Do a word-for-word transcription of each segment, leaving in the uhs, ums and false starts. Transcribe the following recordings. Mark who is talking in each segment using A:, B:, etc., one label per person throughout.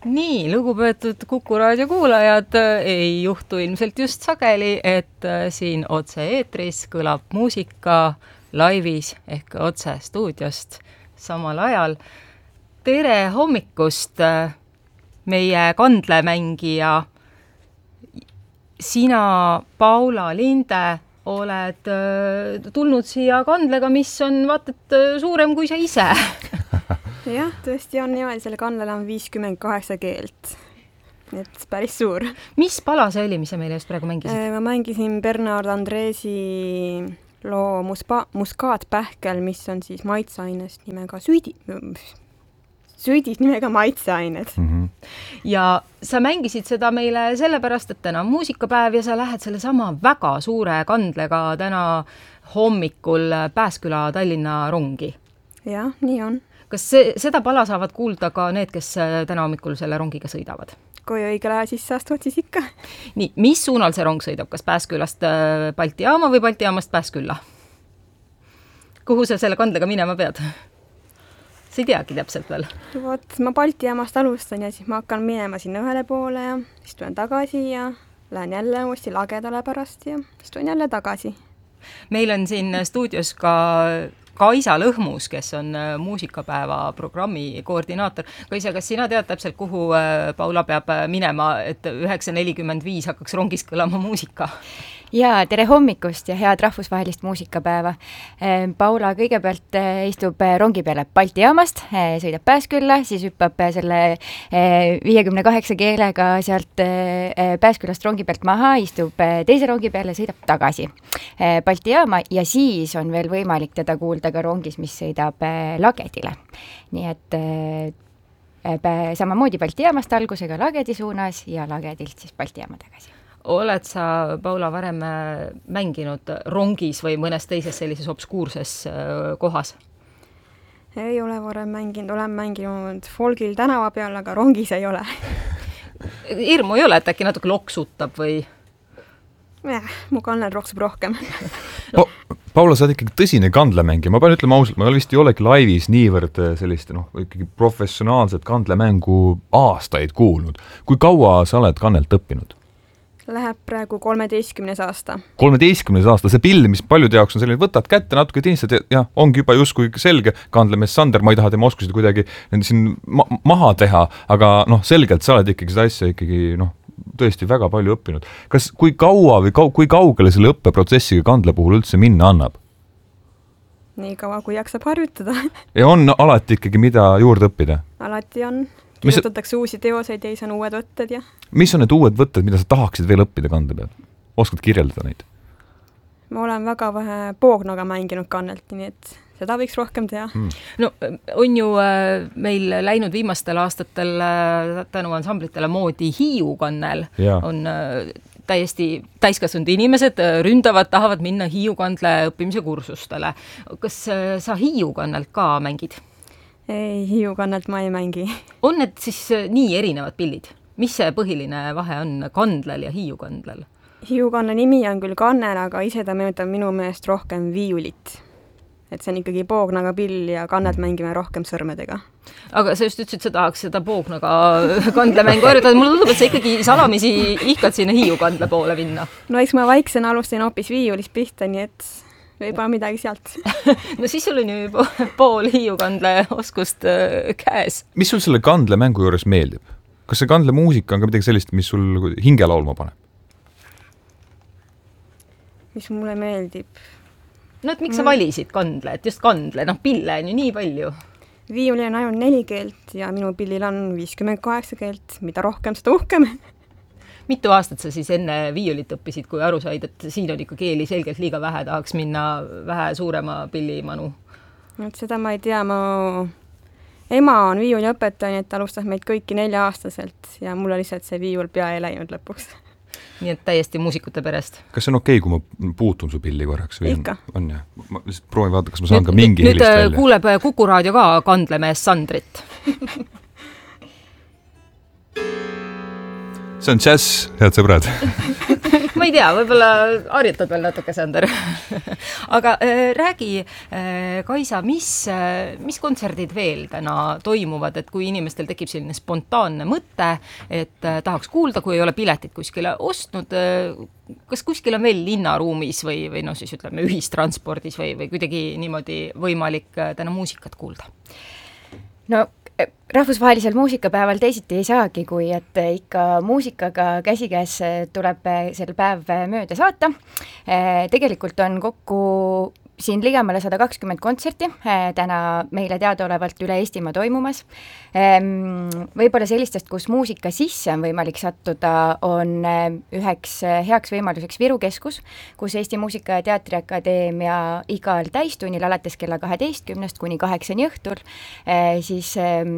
A: Nii, lugupeetud Kuku raadio kuulajad, ei juhtu ilmselt just sageli, et siin otse eetris kõlab muusika laivis ehk otse stuudiost samal ajal. Tere hommikust, meie kandlemängija. Sina, Paula Linde, oled tulnud siia kandlega, mis on vaatad suurem kui sa ise.
B: Jah, tõesti on niimoodi, selle kandlel on viiskümmend kaheksa keelt. Nii et päris suur.
A: Mis pala see oli, mis sa meile just praegu mängisid?
B: Ma mängisin Bernard Andresi loo muspa, muskaatpähkel, mis on siis maitseainest nimega süüdi, süüdis nimega maitseained.
C: Mm-hmm.
A: Ja sa mängisid seda meile sellepärast, et täna on muusikapäev ja sa lähed selle sama väga suure kandlega täna hommikul Pääsküla Tallinna rongi.
B: Jah, nii on.
A: Kas see, seda pala saavad kuulda ka need, kes täna hommikul selle rongiga sõidavad?
B: Kui õigel aja sisse astud, siis ikka.
A: Nii, mis suunal see rong sõidab? Kas Pääskülast Balti jaama või Balti jaamast Pääskülla? Kuhu sa selle kandlega minema pead? See ei teagi täpselt veel.
B: Vot, ma Balti jaamast alustan ja siis ma hakkan minema sinna ühele poole ja siis tulen tagasi ja lähen jälle uuesti Lagedale pärast ja siis tulen jälle tagasi.
A: Meil on siin stuudios ka Kaisa Lõhmus, kes on muusikapäeva programmi koordinaator. Kaisa, kas sina tead täpselt, kuhu Paula peab minema, et üheksa nelikümmend viis hakkaks rongis kõlama muusika?
D: Jaa, tere hommikust ja head rahvusvahelist muusikapäeva. Paula kõigepealt istub rongi peale Balti jaamast, sõidab Pääskülla, siis hüppab selle viiekümne kaheksa keelega sealt Pääskülast rongi pealt maha, istub teise rongi peale ja sõidab tagasi Balti jaama ja siis on veel võimalik teda kuulda ka rongis, mis sõidab Lagedile. Nii et samamoodi Balti jaamast algusega Lagedi suunas ja Lagedilt siis Balti jaama tagasi.
A: Oled sa, Paula, varem mänginud rongis või mõnes teises sellises obskuurses kohas?
B: Ei ole varem mänginud, olen mänginud folgil tänava peal, aga rongis ei ole.
A: Hirmu ei ole, et äkki natuke loksutab või?
B: Eh, mu kannel roksub rohkem.
C: Pa Paula, sa oled ikkagi tõsine kandlemängija. Ma pean ütlema ausalt, ma vist ei olegi laivis niivõrd sellist noh, ikkagi professionaalset kandlemängu aastaid kuulnud. Kui kaua sa oled kannelt õppinud?
B: Läheb praegu kolmeteistkümnes aasta.
C: kolmeteistkümnes aasta, see pill, mis paljude jaoks on selline, võtad kätte natuke teenistad ja ongi juba justkui selge kandlemees Sander, ma ei taha tema oskused kuidagi siin ma maha teha, aga noh, selgelt sa oled ikkagi seda asja ikkagi noh, tõesti väga palju õppinud. Kas kui kaua või kau kui kaugele selle õppeprotsessiga kandle puhul üldse minna annab?
B: Nii kaua, kui jaksab harjutada.
C: Ja on alati ikkagi mida juurde õppida?
B: Alati on. Kirjutatakse uusi teoseid ja siis on uued võtted. Ja...
C: Mis on need uued võtted, mida sa tahaksid veel õppida kande peal? Oskad kirjeldada neid?
B: Ma olen väga vähe poognaga mänginud kannelt, nii et seda võiks rohkem teha.
A: Hmm. No on ju meil läinud viimastel aastatel tänu ansamblitele moodi Hiiu kannel. Ja. On täiesti täiskasvanud inimesed ründavad, tahavad minna Hiiu kandle õppimise kursustele. Kas sa Hiiu kannelt ka mängid?
B: Ei, Hiiu kannelt ma ei mängi.
A: On need siis nii erinevad pillid? Mis see põhiline vahe on kandlel ja Hiiu kandlel?
B: Hiiu kannle nimi on küll kannel, aga ise ta meenutab minu meelest rohkem viiulit. Et see on ikkagi poognaga pill ja kannelt mängime rohkem sõrmedega.
A: Aga sa just ütlesid, et sa tahaks seda poognaga kandlemängu harjutada. Mulle tundub, et sa ikkagi salamisi ihkad sinna Hiiu kandle poole minna.
B: No eks ma vaiksena alustasin hoopis viiulist pihta, nii et võib-olla midagi sealt.
A: No siis sul on ju pool Hiiu kandle oskust käes.
C: Mis sul selle kandle mängu juures meeldib? Kas see kandle muusika on ka midagi sellist, mis sul hinge laulma paneb?
B: Mis mulle meeldib?
A: No et miks sa valisid kandle? Et just kandle, noh pille on ju nii palju.
B: Viiuli on ainult neli keelt ja minu pillil on viiskümmend kaheksa keelt. Mida rohkem, seda uhkem.
A: Mitu aastat sa siis enne viiulit õppisid, kui aru said, et siin on ikka keeli selgelt liiga vähe, tahaks minna vähe suurema pillimanu?
B: Et seda ma ei tea, ma... ema on viiuli õpetaja, nii et alustas meid kõiki nelja aastaselt ja mulle lihtsalt see viiul pea ei läinud lõpuks.
A: Nii et täiesti muusikute perest.
C: Kas see on okei, kui ma puutun su pilli korraks? Või
B: Ikka.
C: On, jah. Ma lihtsalt proovin vaadata, kas ma saan nüüd, ka mingi helist välja.
A: Nüüd kuuleb Kuku raadio ka kandlemees Sandrit.
C: See on jazz, head sõbrad.
A: ma ei tea, võib-olla harjutad veel natuke, Sander. Aga äh, räägi, äh, Kaisa, mis, äh, mis kontserdid veel täna toimuvad, et kui inimestel tekib selline spontaanne mõte, et äh, tahaks kuulda, kui ei ole piletit kuskile ostnud, äh, kas kuskil on veel linnaruumis või, või noh, siis ütleme ühistranspordis või, või kuidagi niimoodi võimalik äh, täna muusikat kuulda?
D: No rahvusvahelisel muusikapäeval teisiti ei saagi, kui et ikka muusikaga käsikäes tuleb sel päev mööda saata. Tegelikult on kokku siin ligemale sada kakskümmend kontserti täna meile teadaolevalt üle Eestimaa toimumas. Võib-olla sellistest, kus muusika sisse on võimalik sattuda, on üheks heaks võimaluseks Viru keskus, kus Eesti Muusika- ja Teatriakadeemia igal täistunnil alates kella kaheteistkümnest kuni kaheksani õhtul siis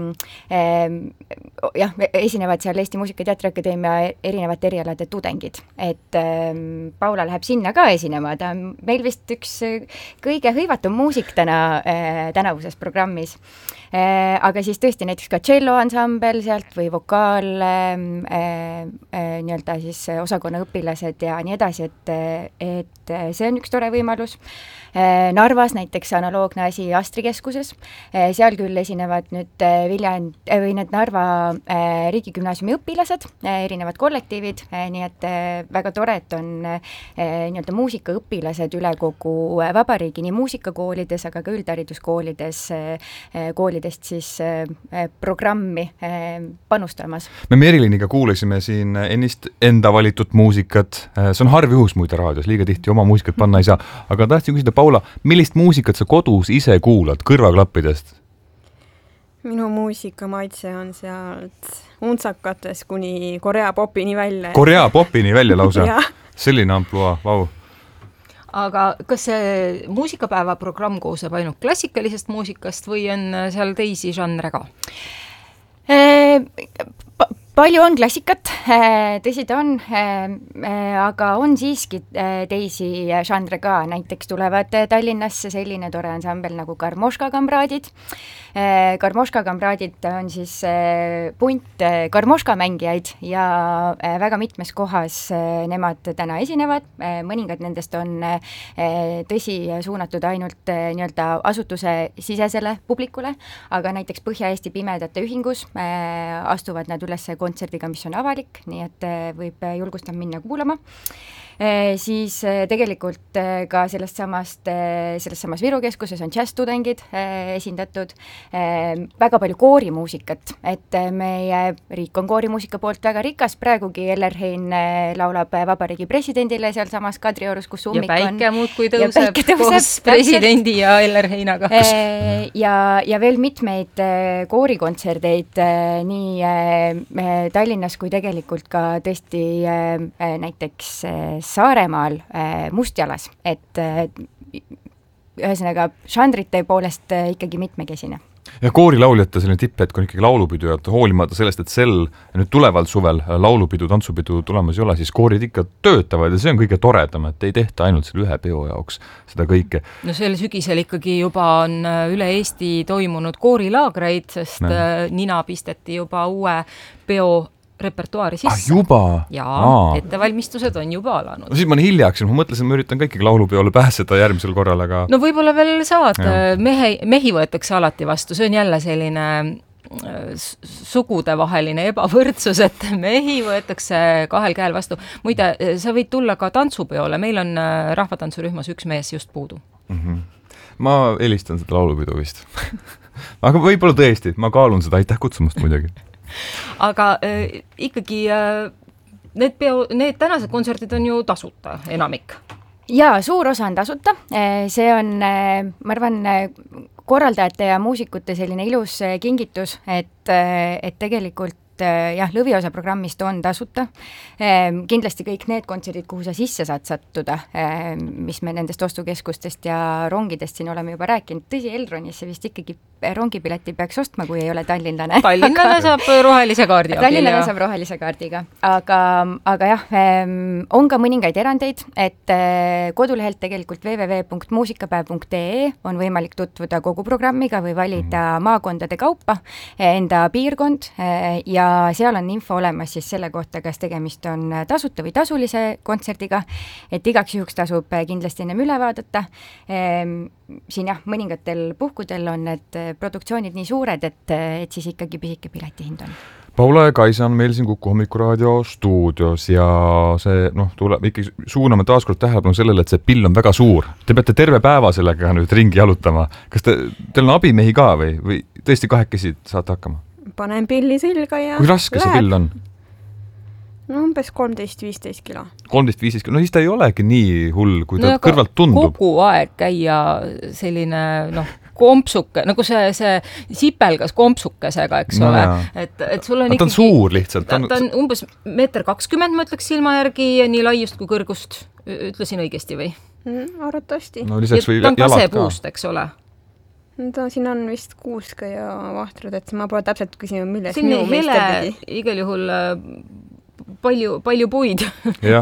D: jah, esinevad seal Eesti Muusika- ja Teatriakadeemia erinevate erialade tudengid. Et Paula läheb sinna ka esinema, ta on meil vist üks kõige hõivatum muusik täna äh, tänavuses programmis äh,. Aga siis tõesti näiteks ka tšelloansambel sealt või vokaal äh, äh, nii-öelda siis osakonna õpilased ja nii edasi, et, et see on üks tore võimalus. äh, Narvas näiteks analoogne asi Astri keskuses, äh, seal küll esinevad nüüd äh, Viljand äh, või need Narva äh, riigigümnaasiumi õpilased äh,, erinevad kollektiivid äh,, nii et äh, väga tore, et on äh, nii-öelda muusikaõpilased üle kogu äh, vabariigi, nii muusikakoolides, aga ka üldhariduskoolides, koolidest siis programmi panustamas.
C: Me Meriliniga kuulasime siin ennist enda valitud muusikat, see on harv juhus muide raadios, liiga tihti oma muusikat panna ei saa, aga tahtsin küsida, Paula, millist muusikat sa kodus ise kuulad kõrvaklappidest?
B: Minu muusikamaitse on sealt untsakates kuni Korea popini välja.
C: Korea popini välja lausa? Selline ampluaa, vau.
A: Aga kas see muusikapäeva programm koosneb ainult klassikalisest muusikast või on seal teisi žanre ka?
D: Pa- palju on klassikat, tõsi ta on, aga on siiski teisi žanre ka, näiteks tulevad Tallinnasse selline tore ansambel nagu Karmoška kamraadid. Karmoška kamraadid on siis punt karmoška mängijaid ja väga mitmes kohas nemad täna esinevad, mõningad nendest on tõsi suunatud ainult nii-öelda asutuse sisesele publikule, aga näiteks Põhja-Eesti Pimedate Ühingus astuvad nad üles kontserdiga, mis on avalik, nii et võib julgustada minna kuulama. E, siis tegelikult ka sellest samast, sellest samas Viru keskuses on džässtudengid esindatud, e, väga palju koorimuusikat, et meie riik on koorimuusika poolt väga rikas, praegugi Ellerhein laulab vabariigi presidendile seal samas Kadriorus, kus ummik on.
A: Ja päike muudkui tõuseb, tõuseb koos presidendi ja Ellerheinaga.
D: E, ja, ja veel mitmeid koorikontserdeid nii Tallinnas kui tegelikult ka tõesti näiteks Saaremaal Mustjalas, et ühesõnaga žanrite poolest ikkagi mitmekesine.
C: Ja koorilauljate selline tipphetk on ikkagi laulupidu, et hoolimata sellest, et sel nüüd tuleval suvel laulupidu, tantsupidu tulemas ei ole, siis koorid ikka töötavad ja see on kõige toredam, et ei tehta ainult selle ühe peo jaoks seda kõike.
A: No sel sügisel ikkagi juba on üle Eesti toimunud koorilaagreid, sest no. Nina pisteti juba uue peo repertuaari sisse.
C: Ah, juba?
A: Jaa, Aa. ettevalmistused on juba alanud.
C: No siis ma olen hiljaks, ma mõtlesin, ma üritan ka ikkagi laulupeole pääseda järgmisel korral, aga...
A: No võib-olla veel saad, mehe, mehi võetakse alati vastu, see on jälle selline sugudevaheline ebavõrdsus, et mehi võetakse kahel käel vastu. Muide, sa võid tulla ka tantsupeole, meil on rahvatantsurühmas üks mees just puudu.
C: Mm-hmm. Ma helistan seda laulupidu vist. Aga võib-olla tõesti, ma kaalun seda, aitäh kutsumast muidugi.
A: Aga äh, ikkagi äh, need, peo, need tänased kontserdid on ju tasuta, enamik.
D: Jaa, suur osa on tasuta. See on, ma arvan, korraldajate ja muusikute selline ilus kingitus, et, et tegelikult jah, lõviosa programmist on tasuta. Kindlasti kõik need kontserdid, kuhu sa sisse saad sattuda, mis me nendest ostukeskustest ja rongidest siin oleme juba rääkinud. Tõsi, Elronis see vist ikkagi rongipileti peaks ostma, kui ei ole tallinlane.
A: Tallinnale saab rohelise kaardi abil.
D: Tallinnale saab rohelise kaardiga, aga, aga jah, on ka mõningaid erandeid, et kodulehelt tegelikult w w w punkt muusikapäev punkt e e on võimalik tutvuda kogu programmiga või valida maakondade kaupa enda piirkond ja seal on info olemas siis selle kohta, kas tegemist on tasuta või tasulise kontserdiga, et igaks juhuks tasub kindlasti ennem üle vaadata. Siin jah, mõningatel puhkudel on need produktsioonid nii suured, et, et siis ikkagi pisike piletihind on.
C: Paula ja Kaisa on meil siin Kuku Hommikuraadio stuudios ja see, noh, tuleb ikkagi suuname taaskord tähelepanu sellele, et see pill on väga suur. Te peate terve päeva sellega nüüd ringi jalutama. Kas te, teil on abimehi ka või, või tõesti kahekesi saate hakkama?
B: Panen pilli selga ja
C: kui raske
B: läheb.
C: See pill on?
B: No umbes kolmteist viisteist kilo.
C: kolmteist viisteist kilo, no siis ta ei olegi nii hull, kui ta no, kõrvalt tundub.
A: Kogu aeg käia selline, noh, kompsuke, nagu see, see sipelgas kompsukesega, eks no, ole. Et, et sul on
C: ta on
A: ikkagi,
C: suur lihtsalt.
A: Ta on, ta on umbes meeter kakskümmend, ma ütleks silma järgi, nii laiust kui kõrgust. Ütlesin õigesti või?
B: Mm, arvatavasti.
C: No lisaks või
A: ta on
C: jalad
A: kasepuust, eks ole.
B: Ta siin on vist kuuska ja vahtrud, et ma pole täpselt küsima, milles
A: siin
B: minu meister pidi.
A: Igal juhul palju, palju puid.
C: jah.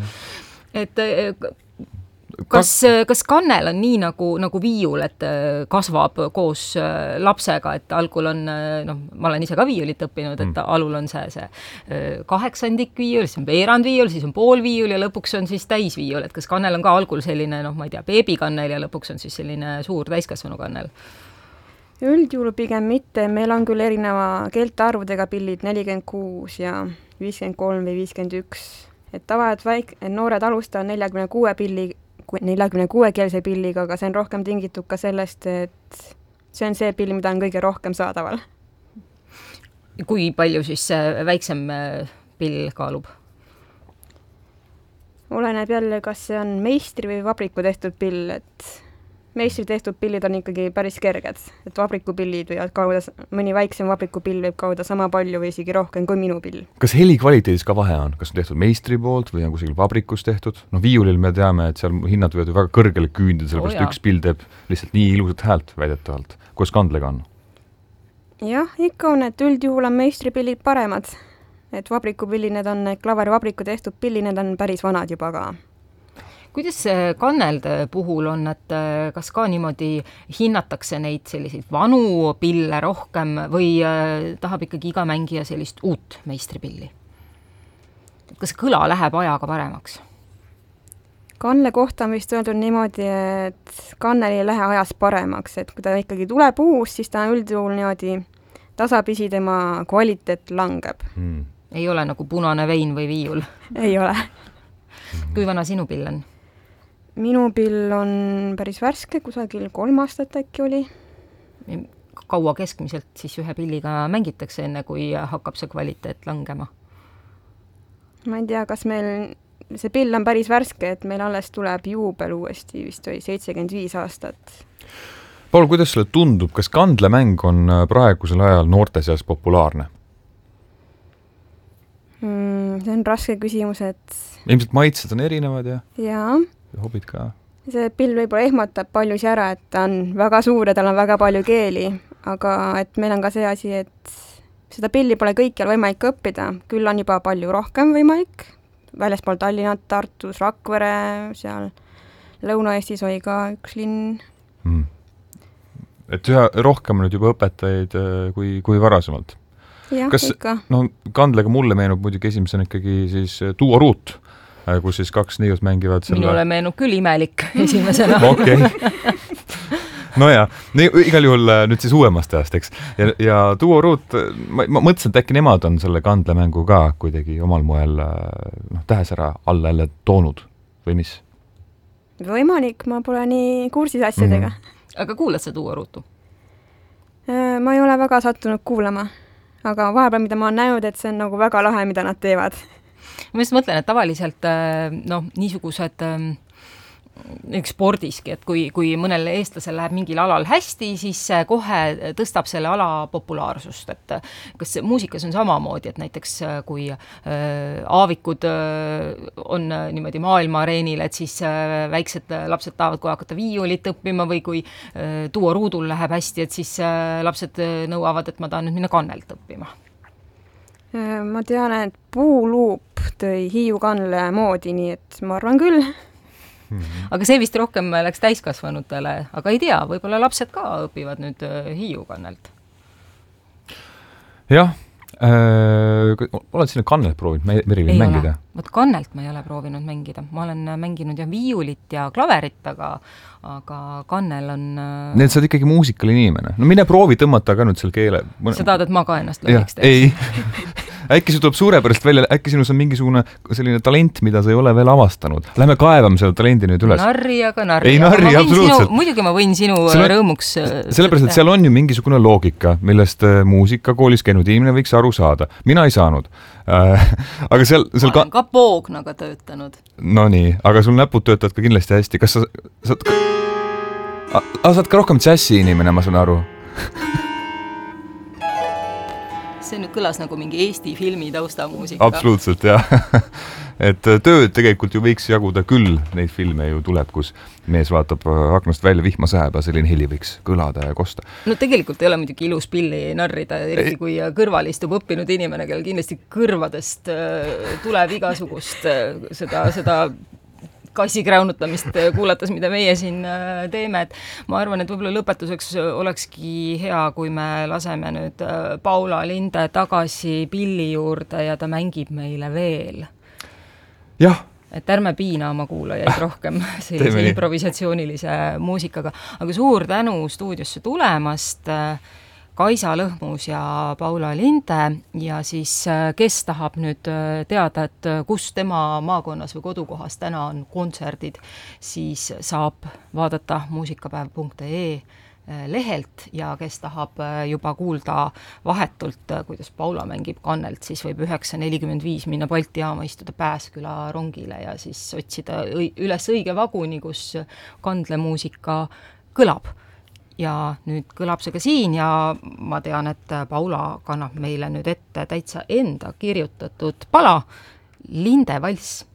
A: et kas, kas kannel on nii nagu, nagu viiul, et kasvab koos lapsega, et algul on, noh, ma olen ise ka viiulit õppinud, et mm. alul on see, see kaheksandik viiul, siis on veerand viiul, siis on pool viiul ja lõpuks on siis täisviiul, et kas kannel on ka algul selline, noh, ma ei tea, beebikannel ja lõpuks on siis selline suur täiskasvanu kannel?
B: Üldjuhul pigem mitte, meil on küll erineva keeltearvudega pillid nelikümmend kuus ja viiskümmend kolm või viiskümmend üks, et tavad väik-, noored alustavad neljakümne kuue pilli neljakümne kuue keelse pilliga, aga see on rohkem tingitud ka sellest, et see on see pill, mida on kõige rohkem saadaval.
A: Kui palju siis see väiksem pill kaalub?
B: Oleneb jälle, kas see on meistri või vabriku tehtud pill, et meistri tehtud pillid on ikkagi päris kerged, et vabrikupillid võivad kauda, mõni väiksem vabrikupill võib kauda sama palju või isegi rohkem kui minu pill.
C: Kas heli kvaliteedis ka vahe on? Kas on tehtud meistri poolt või on kusagil vabrikus tehtud? No viiulil me teame, et seal hinnad võivad väga kõrgele küündida, sellepärast oh, üks pill teeb lihtsalt nii ilusat häält väidetavalt. Kuidas kandlega on?
B: Jah, ikka on, et üldjuhul on meistripillid paremad. Et vabrikupillid, need on klaveri vabriku tehtud pilli, need on päris vanad juba ka.
A: Kuidas kannelde puhul on, et kas ka niimoodi hinnatakse neid selliseid vanu pille rohkem või tahab ikkagi iga mängija sellist uut meistripilli? Kas kõla läheb ajaga paremaks?
B: Kannle kohta on vist öeldud niimoodi, et kannel ei lähe ajas paremaks, et kui ta ikkagi tuleb uus, siis ta on üldjuhul niimoodi tasapisi tema kvaliteet langeb.
C: Hmm.
A: Ei ole nagu punane vein või viiul?
B: Ei ole.
A: Kui vana sinu pill on?
B: Minu pill on päris värske, kusagil kolm aastat äkki oli.
A: Kaua keskmiselt siis ühe pilliga mängitakse enne, kui hakkab see kvaliteet langema?
B: Ma ei tea, kas meil see pill on päris värske, et meil alles tuleb juubel uuesti, vist oli seitsekümmend viis aastat.
C: Paul, kuidas sulle tundub, kas kandlemäng on praegusel ajal noorte seas populaarne?
B: Mm, see on raske küsimus, et...
C: Ilmselt maitsed on erinevad ja...
B: Jaa.
C: Ja hobid ka.
B: See pill võib-olla ehmatab paljusi ära, et ta on väga suur ja tal on väga palju keeli, aga et meil on ka see asi, et seda pilli pole kõikjal võimalik õppida, küll on juba palju rohkem võimalik, väljaspool Tallinnat, Tartus, Rakvere, seal Lõuna-Eestis oli ka üks linn.
C: Mm. Et üha rohkem nüüd juba õpetajaid kui, kui varasemalt.
B: Jah,
C: kas,
B: ikka.
C: No, kandlega mulle meenub muidugi esimesena ikkagi siis Duo Root, kus siis kaks neiut mängivad selle...
A: Minule meenub küll imelik esimesena.
C: Okei. No ja, igal juhul nüüd siis uuemast ajast, eks. Ja, ja Duo Root, ma, ma mõtlesin, et äkki nemad on selle kandlemängu ka kuidagi omal moel noh, tähes ära alla jälle toonud või mis?
B: Võimalik, ma pole nii kursis asjadega.
A: Mm-hmm. Aga kuulad sa Duo Rootu?
B: Ma ei ole väga sattunud kuulama, aga vahepeal, mida ma olen näinud, et see on nagu väga lahe, mida nad teevad.
A: Ma just mõtlen, et tavaliselt noh, niisugused üks spordiski, et kui, kui mõnel eestlasel läheb mingil alal hästi, siis kohe tõstab selle ala populaarsust, et kas muusikas on samamoodi, et näiteks kui aavikud on niimoodi maailma areenil, et siis väiksed lapsed tahavad kohe hakata viiulit õppima või kui duo ruudul läheb hästi, et siis lapsed nõuavad, et ma tahan nüüd minna kannelt õppima.
B: Ma tean, et puuluup tõi Hiiu kannle moodi, nii et ma arvan küll.
A: Aga see vist rohkem läks täiskasvanutele, aga ei tea, võib-olla lapsed ka õpivad nüüd Hiiu kannelt.
C: Jah, äh, oled sinna kannelt proovinud Merilin mängida?
A: Võt kannelt ma ei ole proovinud mängida. Ma olen mänginud ja viiulit ja klaverit, aga, aga kannel on...
C: Need sa oled ikkagi muusikal inimene. No mine proovi tõmmata ka nüüd seal keele.
A: Sa tahad, et ma ka ennast lõhiks teeks?
C: Ei. Äkki see tuleb suurepärast välja, äkki sinus on mingisugune selline talent, mida sa ei ole veel avastanud. Lähme kaevame selle talendi nüüd üles.
A: Narri, aga narri.
C: Ei narri, absoluutselt.
A: Sinu, muidugi ma võin sinu on, rõõmuks...
C: Sellepärast, et seal on ju mingisugune loogika, millest muusikakoolis käinud inimene võiks aru saada. Mina ei saanud. Äh, aga seal... seal
A: ma olen ka poognaga töötanud.
C: No nii, aga sul näpud töötavad ka kindlasti hästi. Kas sa... sa ka... A, a, saad ka rohkem džässi inimene, ma saan aru.
A: See nüüd kõlas nagu mingi Eesti filmi taustamuusika.
C: Absoluutselt, jah. Et tööd tegelikult ju võiks jaguda küll, neid filme ju tuleb, kus mees vaatab aknast välja, vihma säeb ja selline heli võiks kõlada ja kosta.
A: No tegelikult ei ole muidugi ilus pilli narrida, eriti kui kõrval istub õppinud inimene, kellel kindlasti kõrvadest tuleb igasugust seda, seda kassi kräunutamist kuulates, mida meie siin teeme, et ma arvan, et võib-olla lõpetuseks olekski hea, kui me laseme nüüd Paula Linde tagasi pilli juurde ja ta mängib meile veel.
C: Jah.
A: Et ärme piina oma kuulajaid rohkem sellise improvisatsioonilise muusikaga, aga suur tänu stuudiosse tulemast, Kaisa Lõhmus ja Paula Linde ja siis kes tahab nüüd teada, et kus tema maakonnas või kodukohas täna on kontserdid, siis saab vaadata muusikapäev punkt ee lehelt ja kes tahab juba kuulda vahetult, kuidas Paula mängib kannelt, siis võib üheksa nelikümmend viis minna Balti jaama istuda Pääsküla rongile ja siis otsida üles õige vaguni, kus kandlemuusika kõlab. Ja nüüd kõlab see ka siin ja ma tean, et Paula kannab meile nüüd ette täitsa enda kirjutatud pala Linde valss.